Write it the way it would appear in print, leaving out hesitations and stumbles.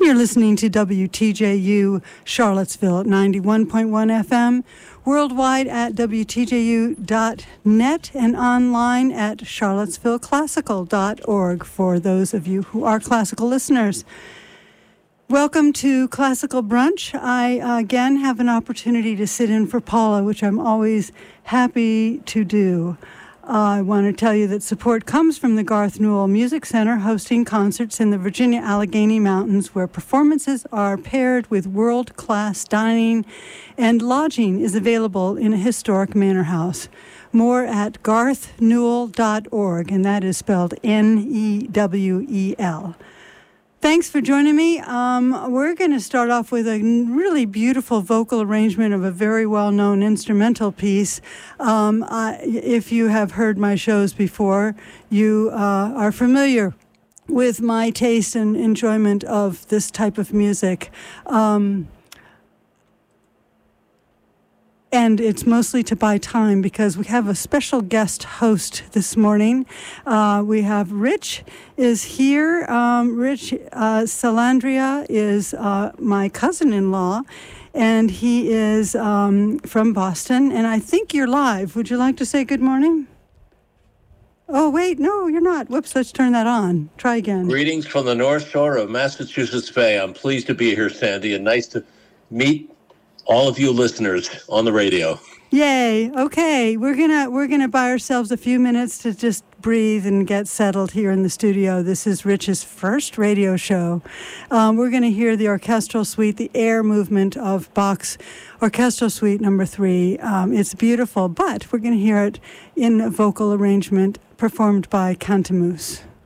You're listening to WTJU Charlottesville at 91.1 FM, worldwide at WTJU.net and online at charlottesvilleclassical.org for those of you who are classical listeners. Welcome to Classical Brunch. I again have an opportunity to sit in for Paula, which I'm always happy to do. I want to tell you that support comes from the Garth Newell Music Center, hosting concerts in the Virginia Allegheny Mountains, where performances are paired with world-class dining, and lodging is available in a historic manor house. More at garthnewell.org, and that is spelled Newell. Thanks for joining me. We're going to start off with a really beautiful vocal arrangement of a very well-known instrumental piece. If you have heard my shows before, you are familiar with my taste and enjoyment of this type of music. And it's mostly to buy time because we have a special guest host this morning. We have Rich is here. Rich Salandria is my cousin-in-law, and he is from Boston. And I think you're live. Would you like to say good morning? Oh, wait, no, you're not. Whoops, let's turn that on. Try again. Greetings from the North Shore of Massachusetts Bay. I'm pleased to be here, Sandy, and nice to meet all of you listeners on the radio. Yay. Okay. We're gonna buy ourselves a few minutes to just breathe and get settled here in the studio. This is Rich's first radio show. We're gonna hear the orchestral suite, the air movement of Bach's Orchestral Suite No. 3. It's beautiful, but we're gonna hear it in a vocal arrangement performed by Cantamus.